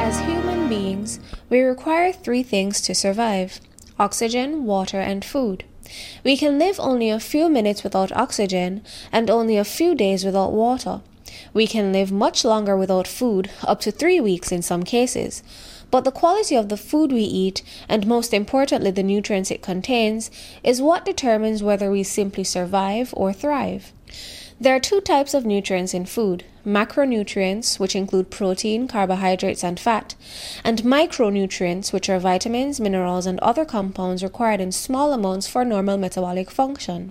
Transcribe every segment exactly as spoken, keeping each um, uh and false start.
As human beings, we require three things to survive: oxygen, water, and food. We can live only a few minutes without oxygen and only a few days without water. We can live much longer without food, up to three weeks in some cases. But the quality of the food we eat, and most importantly the nutrients it contains, is what determines whether we simply survive or thrive. There are two types of nutrients in food: macronutrients, which include protein, carbohydrates, and fat, and micronutrients, which are vitamins, minerals, and other compounds required in small amounts for normal metabolic function.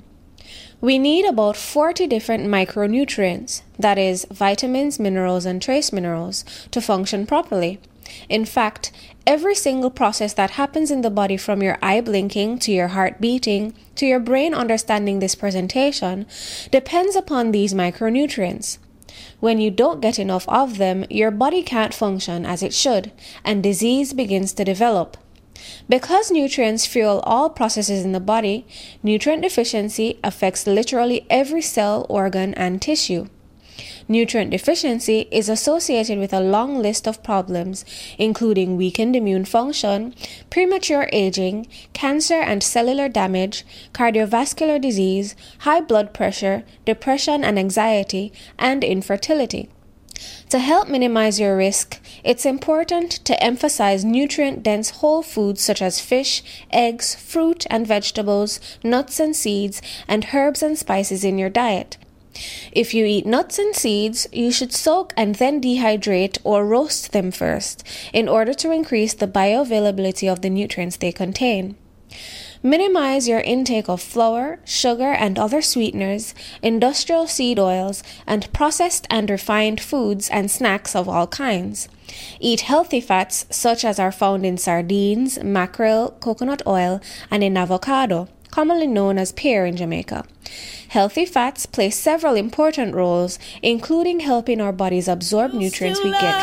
We need about forty different micronutrients, that is, vitamins, minerals, and trace minerals, to function properly. In fact, every single process that happens in the body, from your eye blinking to your heart beating to your brain understanding this presentation, depends upon these micronutrients. When you don't get enough of them, your body can't function as it should, and disease begins to develop. Because nutrients fuel all processes in the body, nutrient deficiency affects literally every cell, organ, and tissue. Nutrient deficiency is associated with a long list of problems, including weakened immune function, premature aging, cancer and cellular damage, cardiovascular disease, high blood pressure, depression and anxiety, and infertility. To help minimize your risk, it's important to emphasize nutrient-dense whole foods such as fish, eggs, fruit and vegetables, nuts and seeds, and herbs and spices in your diet. If you eat nuts and seeds, you should soak and then dehydrate or roast them first in order to increase the bioavailability of the nutrients they contain. Minimize your intake of flour, sugar, and other sweeteners, industrial seed oils, and processed and refined foods and snacks of all kinds. Eat healthy fats such as are found in sardines, mackerel, coconut oil, and in avocado, commonly known as pear in Jamaica. Healthy fats play several important roles, including helping our bodies absorb nutrients we get